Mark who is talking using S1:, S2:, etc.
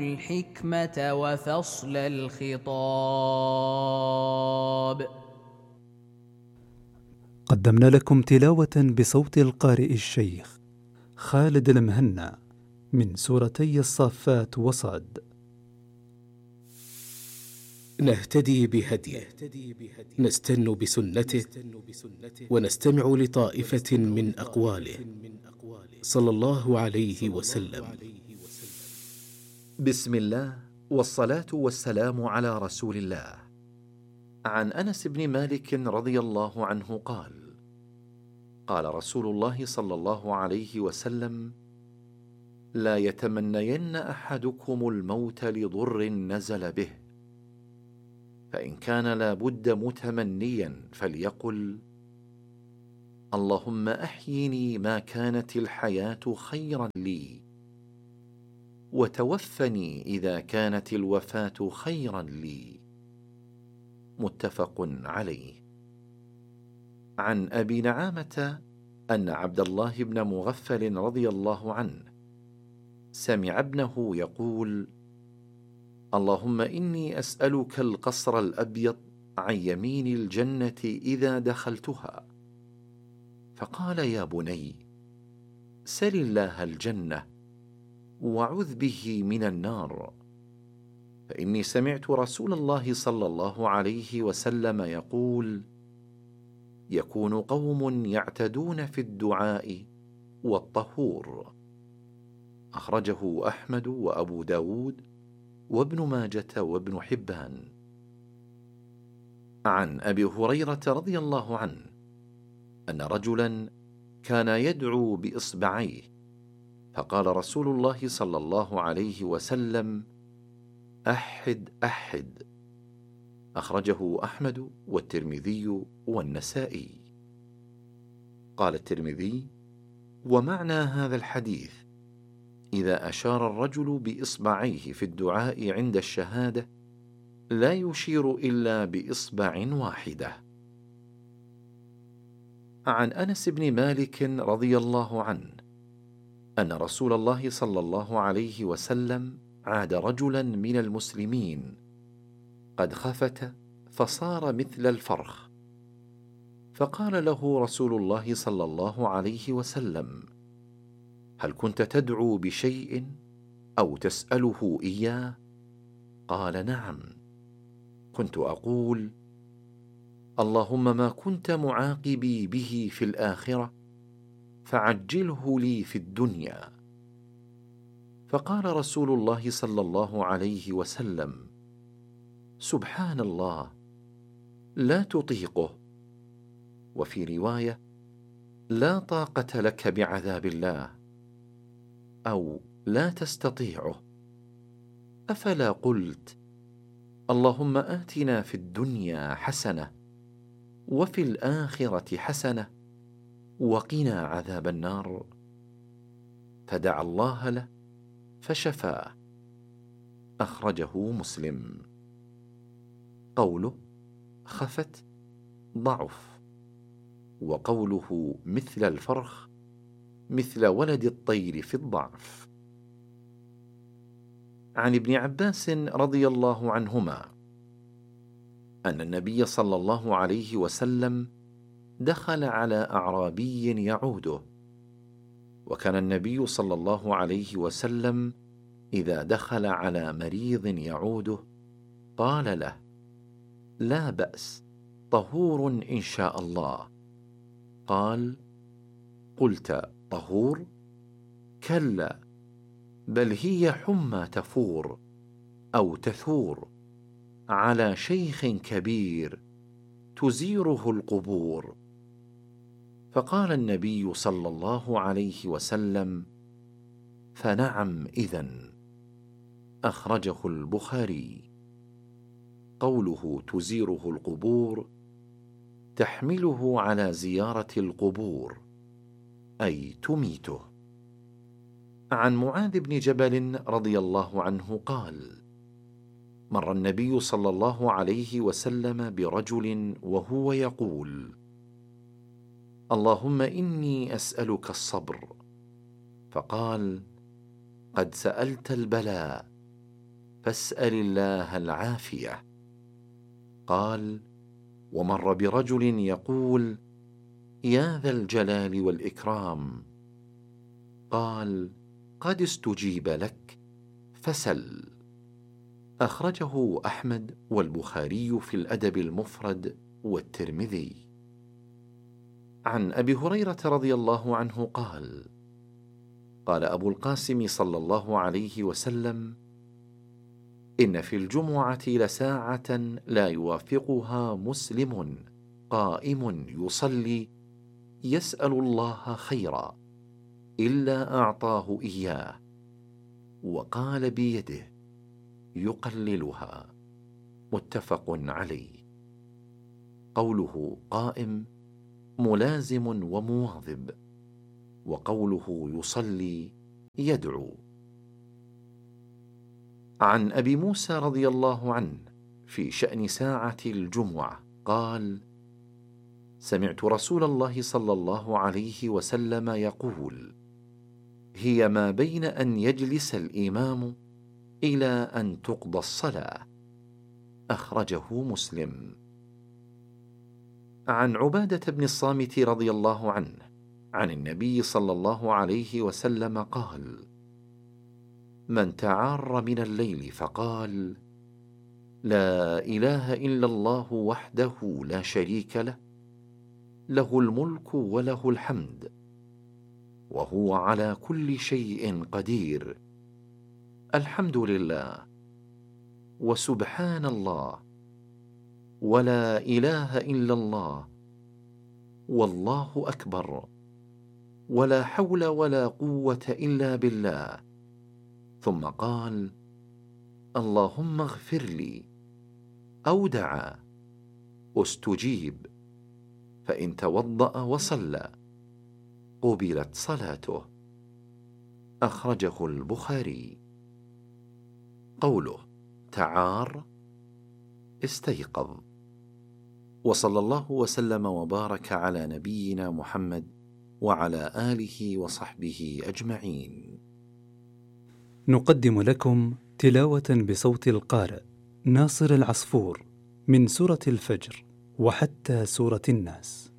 S1: الحكمة وفصل الخطاب.
S2: قدمنا لكم تلاوة بصوت القارئ الشيخ خالد المهنا من سورتي الصافات وصاد.
S3: نهتدي بهديه، نستن بسنته، ونستمع لطائفة من أقواله صلى الله عليه وسلم.
S4: بسم الله والصلاة والسلام على رسول الله. عن أنس بن مالك رضي الله عنه قال: قال رسول الله صلى الله عليه وسلم: لا يتمنين أحدكم الموت لضر نزل به، فإن كان لا بد متمنيا فليقل: اللهم أحيني ما كانت الحياة خيرا لي، وتوفني إذا كانت الوفاة خيرا لي. متفق عليه. عن أبي نعامة أن عبد الله بن مغفل رضي الله عنه سمع ابنه يقول: اللهم إني أسألك القصر الأبيض عن يمين الجنة إذا دخلتها. فقال: يا بني، سل الله الجنة وعذ به من النار، فإني سمعت رسول الله صلى الله عليه وسلم يقول: يكون قوم يعتدون في الدعاء والطهور. أخرجه أحمد وأبو داود وابن ماجة وابن حبان. عن أبي هريرة رضي الله عنه أن رجلا كان يدعو بإصبعيه، فقال رسول الله صلى الله عليه وسلم: أحد أحد. أخرجه أحمد والترمذي والنسائي. قال الترمذي: ومعنى هذا الحديث إذا أشار الرجل بإصبعيه في الدعاء عند الشهادة لا يشير إلا بإصبع واحدة. عن أنس بن مالك رضي الله عنه أن رسول الله صلى الله عليه وسلم عاد رجلا من المسلمين قد خفت فصار مثل الفرخ، فقال له رسول الله صلى الله عليه وسلم: هل كنت تدعو بشيء أو تسأله إياه؟ قال: نعم، كنت أقول: اللهم ما كنت معاقبي به في الآخرة فعجله لي في الدنيا. فقال رسول الله صلى الله عليه وسلم: سبحان الله، لا تطيقه. وفي رواية: لا طاقة لك بعذاب الله، أو لا تستطيعه. أفلا قلت: اللهم آتنا في الدنيا حسنة وفي الآخرة حسنة وقنا عذاب النار؟ فدعا الله له فشفاه. أخرجه مسلم. قوله خفت ضعف، وقوله مثل الفرخ مثل ولد الطير في الضعف. عن ابن عباس رضي الله عنهما أن النبي صلى الله عليه وسلم دخل على أعرابي يعوده، وكان النبي صلى الله عليه وسلم إذا دخل على مريض يعوده قال له: لا بأس، طهور إن شاء الله. قال: قلت طهور؟ كلا، بل هي حمى تفور أو تثور على شيخ كبير تزيره القبور. فقال النبي صلى الله عليه وسلم: فنعم إذن. أخرجه البخاري. قوله تزيره القبور تحمله على زيارة القبور، أي تميته. عن معاذ بن جبل رضي الله عنه قال: مر النبي صلى الله عليه وسلم برجل وهو يقول: اللهم إني أسألك الصبر. فقال: قد سألت البلاء، فاسأل الله العافية. قال: ومر برجل يقول: يا ذا الجلال والإكرام. قال: قد استجيب لك، فسل. أخرجه أحمد والبخاري في الأدب المفرد والترمذي. عن أبي هريرة رضي الله عنه قال: قال أبو القاسم صلى الله عليه وسلم: إن في الجمعة لساعة لا يوافقها مسلم قائم يصلي يسأل الله خيرا إلا أعطاه إياه، وقال بيده يقللها. متفق عليه. قوله قائم ملازم ومواظب، وقوله يصلي يدعو. عن أبي موسى رضي الله عنه في شأن ساعة الجمعة قال: سمعت رسول الله صلى الله عليه وسلم يقول: هي ما بين أن يجلس الإمام إلى أن تقضى الصلاة. أخرجه مسلم. عن عبادة بن الصامت رضي الله عنه عن النبي صلى الله عليه وسلم قال: من تعار من الليل فقال: لا إله إلا الله وحده لا شريك له، له الملك وله الحمد، وهو على كل شيء قدير، الحمد لله، وسبحان الله، ولا إله إلا الله، والله أكبر، ولا حول ولا قوة إلا بالله، ثم قال: اللهم اغفر لي، أو دعا استجيب، فإن توضأ وصلى قبلت صلاته. أخرجه البخاري. قوله تعار استيقظ. وصلى الله وسلم وبارك على نبينا محمد وعلى آله وصحبه أجمعين.
S2: نقدم لكم تلاوة بصوت القارئ ناصر العصفور من سورة الفجر وحتى سورة الناس.